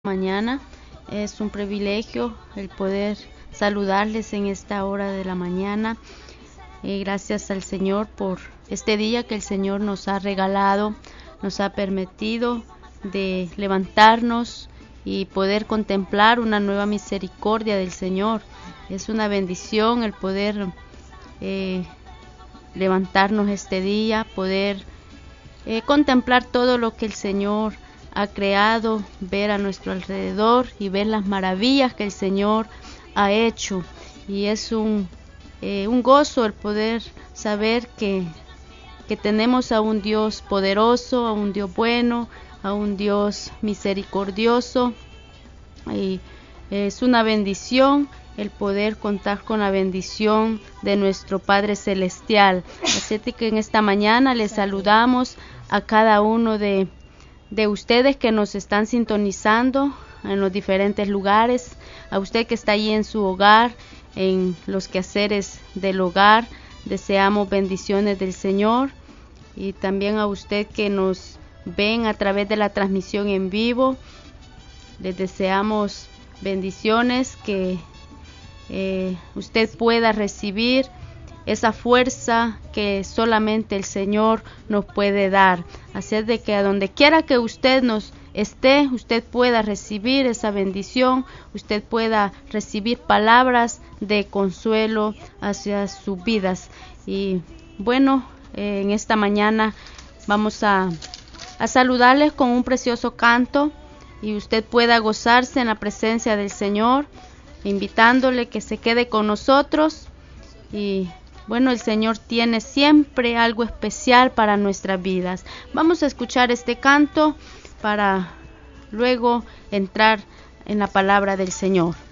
Mañana. Es un privilegio el poder saludarles en esta hora de la mañana. Gracias al Señor por este día que el Señor nos ha regalado, nos ha permitido de levantarnos y poder contemplar una nueva misericordia del Señor. Es una bendición el poder levantarnos este día, poder contemplar todo lo que el Señor ha creado, ver a nuestro alrededor y ver las maravillas que el Señor ha hecho. Y es un gozo el poder saber que tenemos a un Dios poderoso, a un Dios bueno, a un Dios misericordioso. Y es una bendición el poder contar con la bendición de nuestro Padre Celestial. Así que en esta mañana les saludamos a cada uno de ustedes que nos están sintonizando en los diferentes lugares, a usted que está allí en su hogar, en los quehaceres del hogar, deseamos bendiciones del Señor, y también a usted que nos ven a través de la transmisión en vivo, les deseamos bendiciones, que usted pueda recibir esa fuerza que solamente el Señor nos puede dar. Así de que a donde quiera que usted nos esté, usted pueda recibir esa bendición, usted pueda recibir palabras de consuelo hacia sus vidas. Y bueno, en esta mañana vamos a saludarles con un precioso canto, y usted pueda gozarse en la presencia del Señor, invitándole que se quede con nosotros. Y bueno, el Señor tiene siempre algo especial para nuestras vidas. Vamos a escuchar este canto para luego entrar en la palabra del Señor.